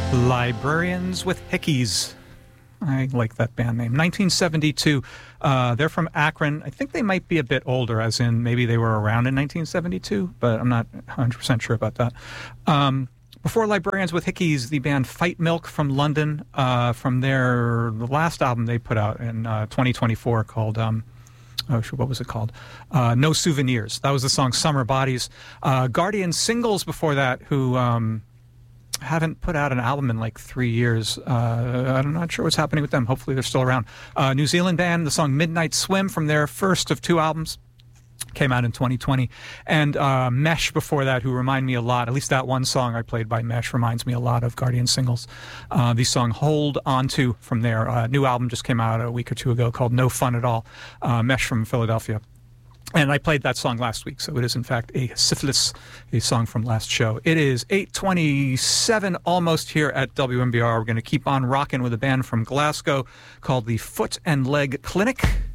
Librarians with Hickeys. I like that band name. 1972. They're from Akron. I think they might be a bit older, as in maybe they were around in 1972, but I'm not 100% sure about that. Before Librarians with Hickeys, the band Fight Milk from London, from the last album they put out in 2024 called... what was it called? No Souvenirs. That was the song Summer Bodies. Guardian Singles before that, who haven't put out an album in like 3 years. I'm not sure what's happening with them. Hopefully they're still around. New Zealand band, the song Midnight Swim from their first of 2 albums. Came out in 2020. And Mesh before that, who remind me a lot, at least that one song I played by Mesh reminds me a lot of Guardian Singles. The song Hold On To from their new album just came out a week or 2 ago called No Fun At All. Mesh from Philadelphia. And I played that song last week, so it is in fact a Syphilis, a song from last show. It is 8:27 almost here at WMBR. We're going to keep on rocking with a band from Glasgow called the Foot and Leg Clinic.